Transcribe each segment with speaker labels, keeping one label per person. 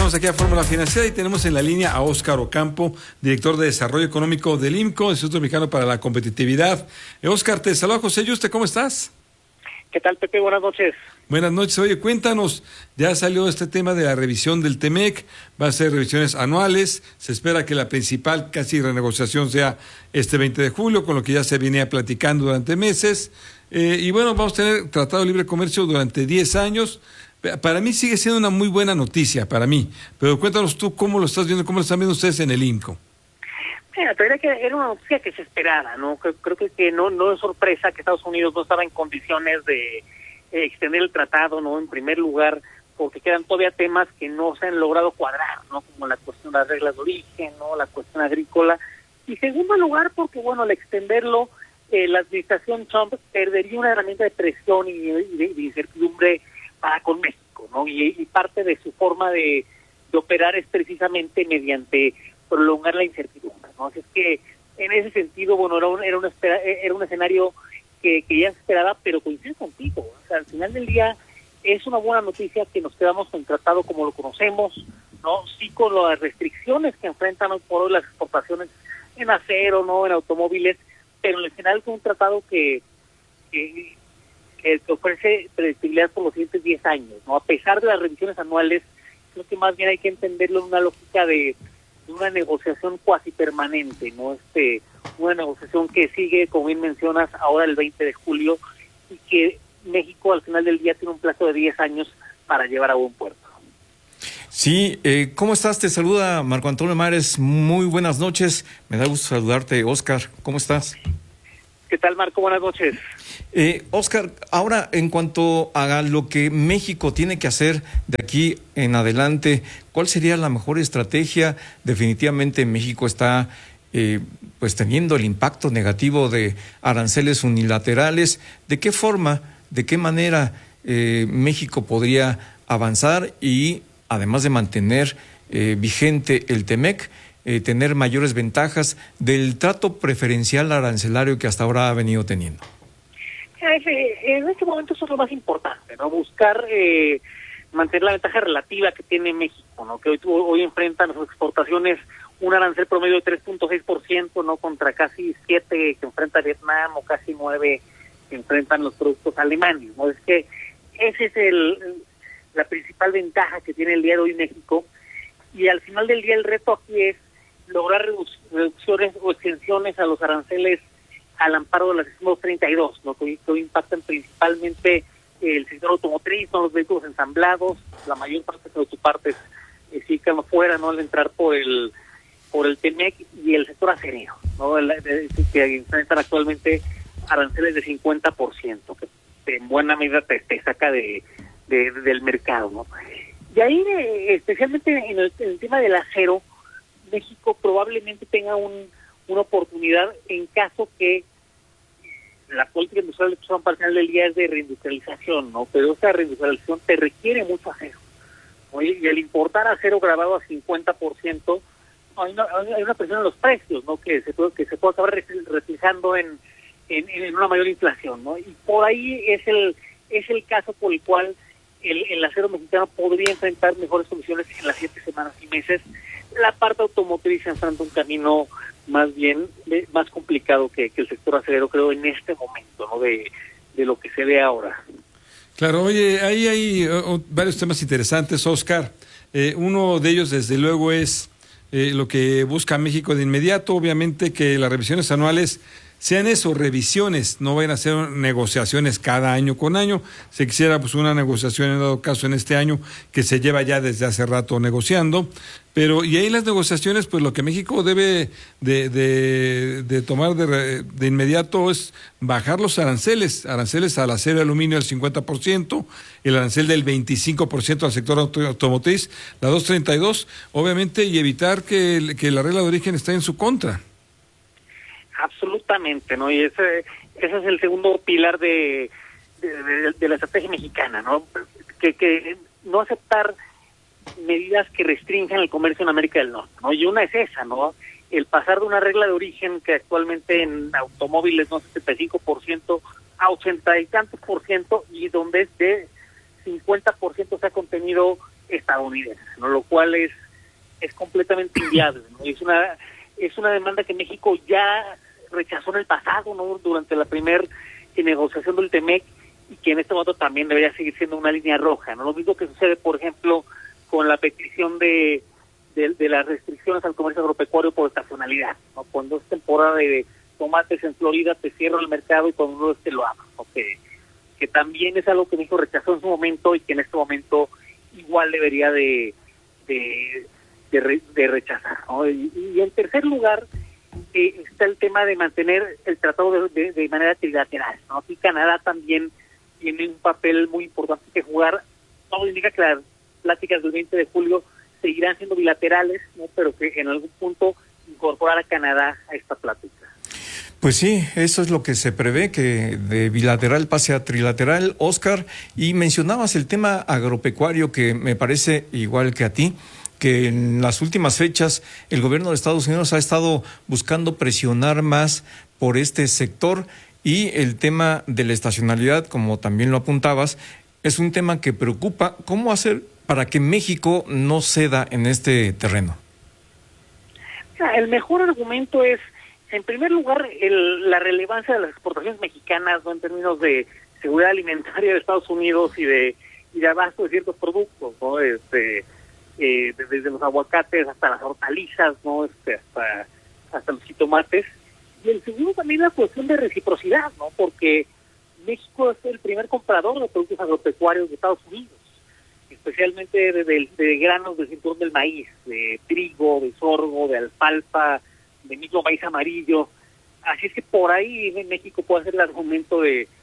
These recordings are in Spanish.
Speaker 1: Regresamos aquí a Fórmula Financiera y tenemos en la línea a Óscar Ocampo, director de Desarrollo Económico del IMCO, Instituto Mexicano para la Competitividad. Óscar, te saluda José Yuste, ¿cómo estás?
Speaker 2: ¿Qué tal, Pepe? Buenas noches.
Speaker 1: Buenas noches. Oye, cuéntanos, ya salió este tema de la revisión del TEMEC, va a ser revisiones anuales, se espera que la principal casi renegociación sea este 20 de julio, con lo que ya se venía platicando durante meses, y bueno, vamos a tener Tratado de Libre Comercio durante 10 años. Para mí sigue siendo una muy buena noticia, para mí, pero cuéntanos tú cómo lo estás viendo, cómo lo están viendo ustedes en el IMCO.
Speaker 2: Mira, te diría que era una noticia que se esperaba, ¿no? Creo que no es sorpresa que Estados Unidos no estaba en condiciones de extender el tratado, ¿no? En primer lugar, porque quedan todavía temas que no se han logrado cuadrar, ¿no? Como la cuestión de las reglas de origen, ¿no? La cuestión agrícola. Y en segundo lugar, porque, bueno, al extenderlo, la administración Trump perdería una herramienta de presión y de incertidumbre para con México, ¿no? Y parte de su forma de operar es precisamente mediante prolongar la incertidumbre, ¿no? Así es que, en ese sentido, bueno, era un escenario que ya se esperaba, pero coincido contigo. O sea, al final del día es una buena noticia que nos quedamos con el tratado como lo conocemos, ¿no? Sí, con las restricciones que enfrentan hoy por hoy las exportaciones en acero, ¿no? En automóviles, pero en general es un tratado que ofrece predictibilidad por los siguientes 10 años, ¿no? A pesar de las revisiones anuales, creo que más bien hay que entenderlo en una lógica de una negociación cuasi permanente, ¿no? Una negociación que sigue, como bien mencionas, ahora el 20 de julio, y que México al final del día tiene un plazo de 10 años para llevar a buen puerto.
Speaker 3: Sí, ¿cómo estás? Te saluda Marco Antonio Mares, muy buenas noches, me da gusto saludarte. Óscar, ¿cómo estás?
Speaker 2: ¿Qué tal, Marco? Buenas noches.
Speaker 3: Óscar, ahora en cuanto a lo que México tiene que hacer de aquí en adelante, ¿cuál sería la mejor estrategia? Definitivamente México está pues teniendo el impacto negativo de aranceles unilaterales. ¿De qué forma, de qué manera México podría avanzar y, además de mantener vigente el TEMEC, tener mayores ventajas del trato preferencial arancelario que hasta ahora ha venido teniendo?
Speaker 2: En este momento eso es lo más importante, ¿no? Buscar mantener la ventaja relativa que tiene México, ¿no? Que hoy enfrentan sus exportaciones un arancel promedio de 3.6%, ¿no? Contra casi 7 que enfrenta Vietnam o casi 9 que enfrentan los productos alemanes, ¿no? Es que ese es la principal ventaja que tiene el día de hoy México, y al final del día el reto aquí es lograr reducciones o exenciones a los aranceles al amparo de la sección 232, ¿no? Que hoy impactan principalmente el sector automotriz, ¿no? Los vehículos ensamblados, la mayor parte de las autopartes sí quedan fuera, ¿no? Al entrar por el TEMEC, y el sector acerero, ¿no? Que enfrentan actualmente aranceles de 50%, que en buena medida te saca del mercado, ¿no? Y ahí, especialmente en el tema del acero, México probablemente tenga una oportunidad en caso que la política industrial de Trump al final del día es de reindustrialización, ¿no? Pero esa reindustrialización te requiere mucho acero, ¿no? Y al importar acero grabado a 50%, hay una presión en los precios, ¿no? Que se puede acabar reflejando en una mayor inflación, ¿no? Y por ahí es el caso por el cual el acero mexicano podría enfrentar mejores soluciones en las 7 semanas y meses. La parte automotriz enfrenta un camino más complicado que el sector acerero, creo, en este momento, ¿no? De lo que se ve ahora.
Speaker 1: Claro, oye, ahí hay varios temas interesantes, Óscar. Uno de ellos, desde luego, es lo que busca México de inmediato, obviamente que las revisiones anuales sean eso, revisiones, no vayan a ser negociaciones cada año con año. Se quisiera pues una negociación en dado caso en este año, que se lleva ya desde hace rato negociando, pero y ahí las negociaciones, pues lo que México debe de tomar de inmediato es bajar los aranceles al acero y aluminio al 50%, el arancel del 25% al sector automotriz, la 232, obviamente, y evitar que la regla de origen esté en su contra.
Speaker 2: Absolutamente, ¿no? Y ese es el segundo pilar de la estrategia mexicana, ¿no? Que no aceptar medidas que restrinjan el comercio en América del Norte, ¿no? Y una es esa, ¿no? El pasar de una regla de origen que actualmente en automóviles, no, 75% a 80 y tantos %, y donde es de 50% se ha contenido estadounidense, ¿no? Lo cual es completamente inviable, ¿no? Es una demanda que México ya rechazó en el pasado, ¿no? Durante la primera negociación del TEMEC, y que en este momento también debería seguir siendo una línea roja, ¿no? Lo mismo que sucede, por ejemplo, con la petición de las restricciones al comercio agropecuario por estacionalidad, ¿no? Cuando es temporada de tomates en Florida, te cierra el mercado y cuando no te lo abres, ¿no? Que también es algo que México rechazó en su momento y que en este momento igual debería de rechazar, ¿no? Y en tercer lugar está el tema de mantener el tratado de manera trilateral, ¿no? Aquí Canadá también tiene un papel muy importante que jugar. Todo indica que las pláticas del 20 de julio seguirán siendo bilaterales, ¿no? Pero que en algún punto incorporar a Canadá a esta plática.
Speaker 3: Pues sí, eso es lo que se prevé, que de bilateral pase a trilateral, Óscar. Y mencionabas el tema agropecuario, que me parece igual que a ti, que en las últimas fechas el gobierno de Estados Unidos ha estado buscando presionar más por este sector, y el tema de la estacionalidad, como también lo apuntabas, es un tema que preocupa. ¿Cómo hacer para que México no ceda en este terreno?
Speaker 2: El mejor argumento es, en primer lugar, la relevancia de las exportaciones mexicanas, ¿no? En términos de seguridad alimentaria de Estados Unidos y de abasto de ciertos productos, ¿no? Desde los aguacates hasta las hortalizas, ¿no? Hasta los jitomates. Y el segundo también la cuestión de reciprocidad, ¿no? Porque México es el primer comprador de productos agropecuarios de Estados Unidos, especialmente de granos del cinturón del maíz, de trigo, de sorgo, de alfalfa, de mismo maíz amarillo. Así es que por ahí México puede hacer el argumento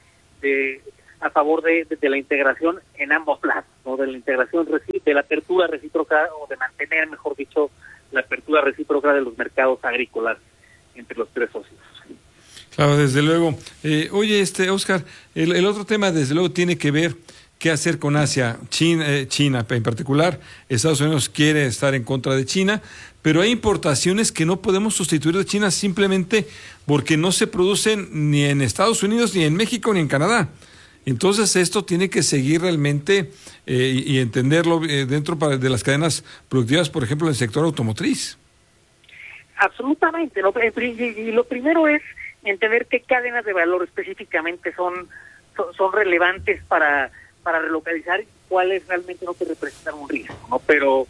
Speaker 2: a favor de la integración en ambos lados, ¿no? De la integración, de la apertura recíproca, o de mantener, mejor dicho, la apertura recíproca de los mercados agrícolas entre los tres socios.
Speaker 1: Claro, desde luego. Oye, Óscar, el otro tema desde luego tiene que ver qué hacer con Asia. China en particular. Estados Unidos quiere estar en contra de China, pero hay importaciones que no podemos sustituir de China simplemente porque no se producen ni en Estados Unidos, ni en México, ni en Canadá. Entonces esto tiene que seguir realmente y entenderlo dentro de las cadenas productivas, por ejemplo, en el sector automotriz.
Speaker 2: Absolutamente, ¿no? Y lo primero es entender qué cadenas de valor específicamente son relevantes para relocalizar, y cuáles realmente no te representan un riesgo, ¿no? Pero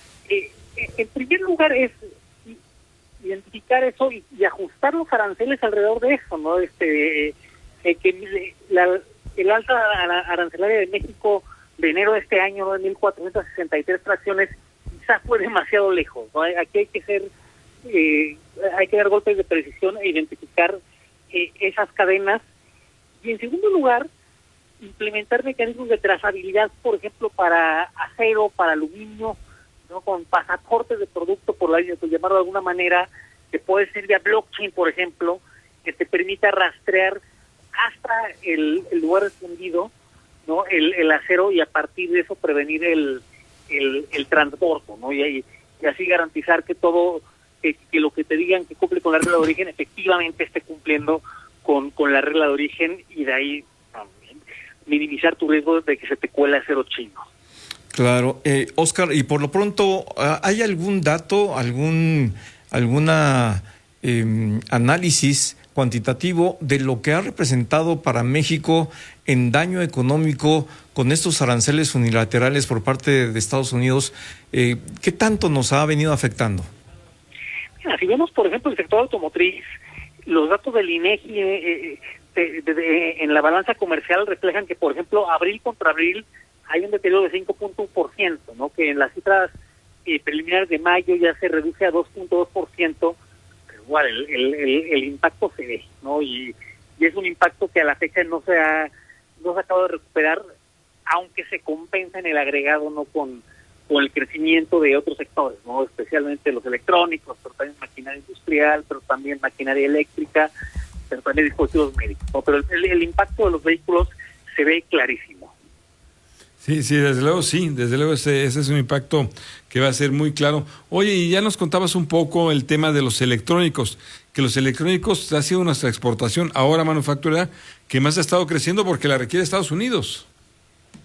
Speaker 2: en primer lugar es identificar eso y ajustar los aranceles alrededor de eso, ¿no? El alza arancelaria de México de enero de este año, ¿no? De 1.463 fracciones, quizás fue demasiado lejos, ¿no? Aquí hay que dar golpes de precisión e identificar esas cadenas. Y en segundo lugar, implementar mecanismos de trazabilidad, por ejemplo, para acero, para aluminio, ¿no? Con pasaportes de producto, por llamarlo de alguna manera, que puede ser vía blockchain, por ejemplo, que te permita rastrear hasta el lugar escondido, ¿no? El acero, y a partir de eso prevenir el transporte, ¿no? Y así garantizar que todo, que lo que te digan que cumple con la regla de origen efectivamente esté cumpliendo con la regla de origen, y de ahí también minimizar tu riesgo de que se te cuele acero chino.
Speaker 3: Claro. Óscar, y por lo pronto, ¿hay algún dato, alguna análisis cuantitativo de lo que ha representado para México en daño económico con estos aranceles unilaterales por parte de Estados Unidos? ¿Qué tanto nos ha venido afectando?
Speaker 2: Mira, si vemos, por ejemplo, el sector automotriz, los datos del INEGI en la balanza comercial reflejan que, por ejemplo, abril contra abril hay un deterioro de 5.1%, ¿no? Que en las cifras preliminares de mayo ya se reduce a 2.2%, pero igual el impacto se ve, ¿no? Y es un impacto que a la fecha no se ha acabado de recuperar, aunque se compensa en el agregado, ¿no? Con el crecimiento de otros sectores, ¿no? Especialmente los electrónicos, pero también maquinaria industrial, pero también maquinaria eléctrica, pero también dispositivos médicos, ¿no? Pero el impacto de los vehículos se ve clarísimo.
Speaker 1: Sí, desde luego ese es un impacto que va a ser muy claro. Oye, y ya nos contabas un poco el tema de los electrónicos, que los electrónicos ha sido nuestra exportación ahora manufacturera que más ha estado creciendo porque la requiere Estados Unidos.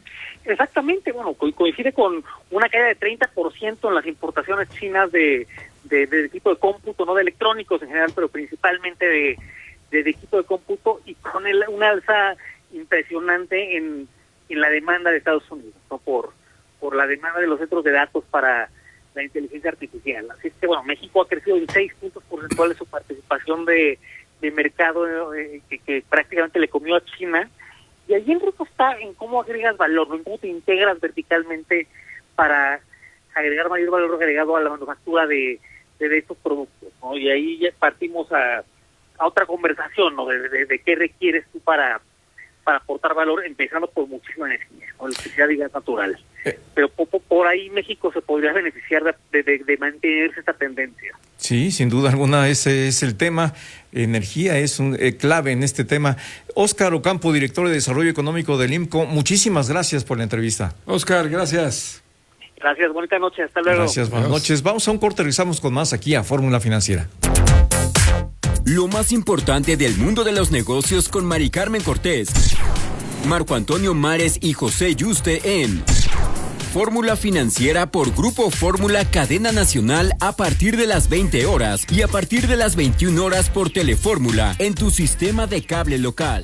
Speaker 2: Exactamente, bueno, coincide con una caída de 30% en las importaciones chinas de equipo de cómputo, no de electrónicos en general, pero principalmente de equipo de cómputo, y con una alza impresionante en la demanda de Estados Unidos, ¿no? Por la demanda de los centros de datos para la inteligencia artificial. Así es que, bueno, México ha crecido en 6 puntos porcentuales su participación de mercado que prácticamente le comió a China. Y allí el reto está en cómo agregas valor, ¿no? En cómo te integras verticalmente para agregar mayor valor agregado a la manufactura de estos productos, ¿no? Y ahí ya partimos a otra conversación, ¿no? De qué requieres tú para aportar valor, empezando por muchísima energía, ¿no? Electricidad y gas natural. Pero por ahí México se podría beneficiar de mantenerse esta tendencia.
Speaker 3: Sí, sin duda alguna, ese es el tema. Energía es un clave en este tema. Óscar Ocampo, director de Desarrollo Económico del IMCO, muchísimas gracias por la entrevista.
Speaker 1: Óscar, gracias.
Speaker 2: Gracias, bonita noche, hasta luego.
Speaker 3: Gracias, buenas noches. Vamos a un corte, regresamos con más aquí a Fórmula Financiera.
Speaker 4: Lo más importante del mundo de los negocios con Mari Carmen Cortés, Marco Antonio Mares y José Yuste en Fórmula Financiera por Grupo Fórmula Cadena Nacional a partir de las 20 horas y a partir de las 21 horas por Telefórmula en tu sistema de cable local.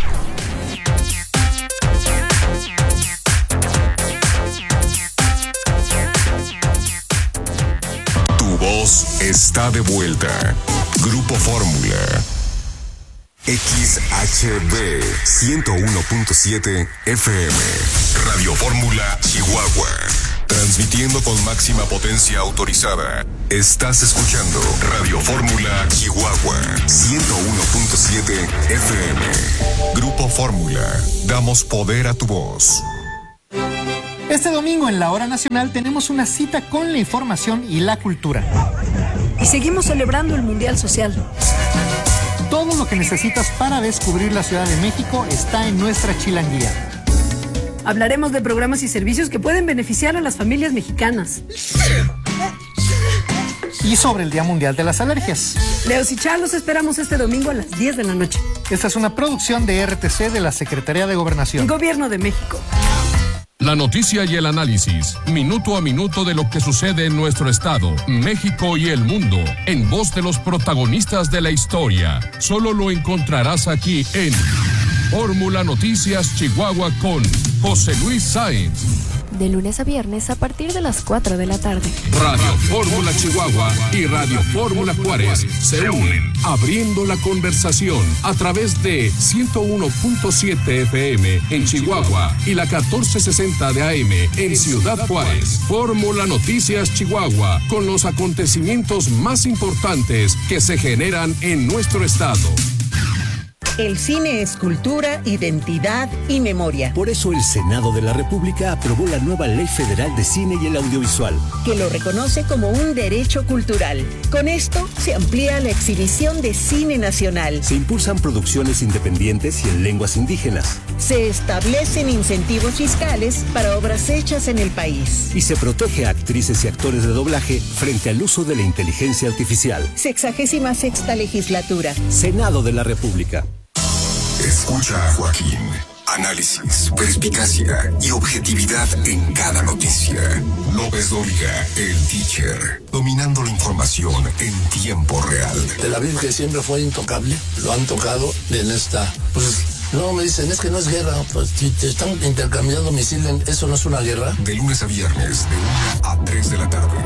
Speaker 5: Tu voz está de vuelta. Grupo Fórmula. XHB 101.7 FM. Radio Fórmula Chihuahua. Transmitiendo con máxima potencia autorizada. Estás escuchando Radio Fórmula Chihuahua 101.7 FM. Grupo Fórmula. Damos poder a tu voz.
Speaker 6: Este domingo en la Hora Nacional tenemos una cita con la información y la cultura.
Speaker 7: Y seguimos celebrando el Mundial Social.
Speaker 6: Todo lo que necesitas para descubrir la Ciudad de México está en nuestra chilanguía.
Speaker 7: Hablaremos de programas y servicios que pueden beneficiar a las familias mexicanas.
Speaker 6: Y sobre el Día Mundial de las Alergias.
Speaker 7: Leos y Char, los esperamos este domingo a las 10 de la noche.
Speaker 6: Esta es una producción de RTC de la Secretaría de Gobernación.
Speaker 7: Gobierno de México.
Speaker 8: La noticia y el análisis, minuto a minuto de lo que sucede en nuestro estado, México y el mundo, en voz de los protagonistas de la historia. Solo lo encontrarás aquí en Fórmula Noticias Chihuahua con José Luis Sáenz.
Speaker 9: De lunes a viernes a partir de las 4 de la tarde.
Speaker 8: Radio Fórmula Chihuahua y Radio Fórmula Juárez se unen, abriendo la conversación a través de 101.7 FM en Chihuahua y la 1460 de AM en Ciudad Juárez. Fórmula Noticias Chihuahua, con los acontecimientos más importantes que se generan en nuestro estado.
Speaker 10: El cine es cultura, identidad y memoria.
Speaker 11: Por eso el Senado de la República aprobó la nueva Ley Federal de Cine y el Audiovisual,
Speaker 10: que lo reconoce como un derecho cultural. Con esto se amplía la exhibición de cine nacional.
Speaker 11: Se impulsan producciones independientes y en lenguas indígenas.
Speaker 10: Se establecen incentivos fiscales para obras hechas en el país.
Speaker 11: Y se protege a actrices y actores de doblaje frente al uso de la inteligencia artificial.
Speaker 10: 66ª legislatura.
Speaker 11: Senado de la República.
Speaker 5: Escucha a Joaquín. Análisis, perspicacia y objetividad en cada noticia. López Dóriga, el teacher, dominando la información en tiempo real.
Speaker 12: Tel Aviv, que siempre fue intocable, lo han tocado en esta... Pues no, me dicen, es que no es guerra. Pues si te están intercambiando misiles, ¿eso no es una guerra?
Speaker 5: De lunes a viernes, de 1 a 3 de la tarde.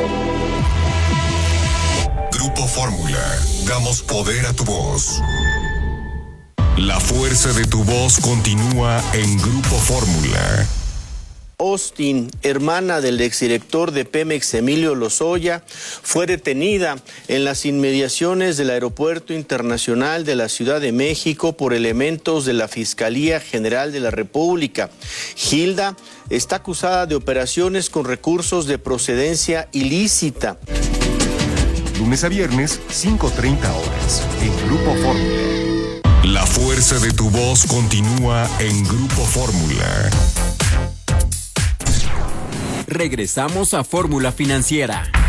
Speaker 5: Grupo Fórmula. Damos poder a tu voz. La fuerza de tu voz continúa en Grupo Fórmula.
Speaker 13: Austin, hermana del exdirector de Pemex, Emilio Lozoya, fue detenida en las inmediaciones del Aeropuerto Internacional de la Ciudad de México por elementos de la Fiscalía General de la República. Gilda está acusada de operaciones con recursos de procedencia ilícita.
Speaker 5: Lunes a viernes, 5:30 horas, en Grupo Fórmula. La fuerza de tu voz continúa en Grupo Fórmula.
Speaker 4: Regresamos a Fórmula Financiera.